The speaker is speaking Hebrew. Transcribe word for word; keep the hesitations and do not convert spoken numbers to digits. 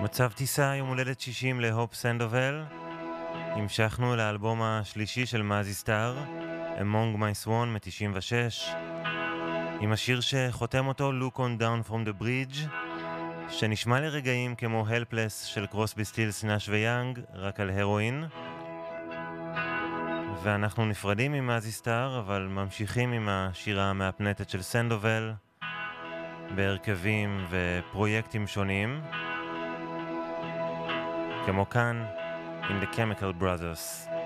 מצב טיסה יום הולדת שישים להופ סנדובל. המשכנו לאלבום השלישי של מאזי סטאר, Among My Swan מ-תשעים ושש, עם השיר שחותם אותו Look on Down from the Bridge, שנשמע לרגעים כמו Helpless של קרוסבי סטילס נאש ויאנג, רק על הרואין. ואנחנו נפרדים ממאזי סטאר, אבל ממשיכים עם השירה המאפנטת של סנדובל, בהרכבים ופרויקטים שונים, כמו כאן, in the Chemical Brothers.